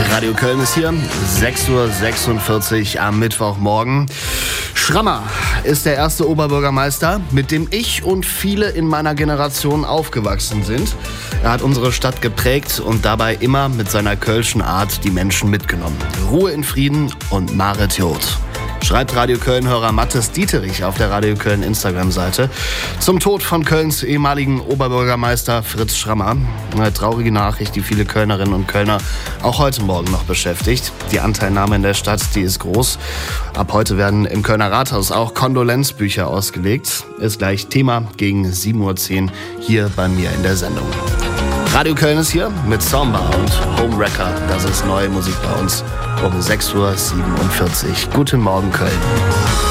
Radio Köln ist hier, 6:46 Uhr am Mittwochmorgen. Schrammer ist der erste Oberbürgermeister, mit dem ich und viele in meiner Generation aufgewachsen sind. Er hat unsere Stadt geprägt und dabei immer mit seiner kölschen Art die Menschen mitgenommen. Ruhe in Frieden und Maret Jod. Schreibt Radio Köln-Hörer Mathis Dieterich auf der Radio Köln Instagram-Seite zum Tod von Kölns ehemaligen Oberbürgermeister Fritz Schrammer. Eine traurige Nachricht, die viele Kölnerinnen und Kölner auch heute Morgen noch beschäftigt. Die Anteilnahme in der Stadt, die ist groß. Ab heute werden im Kölner Rathaus auch Kondolenzbücher ausgelegt. Ist gleich Thema gegen 7:10 Uhr hier bei mir in der Sendung. Radio Köln ist hier mit Samba und Homewrecker. Das ist neue Musik bei uns um 6:47 Uhr. Guten Morgen, Köln.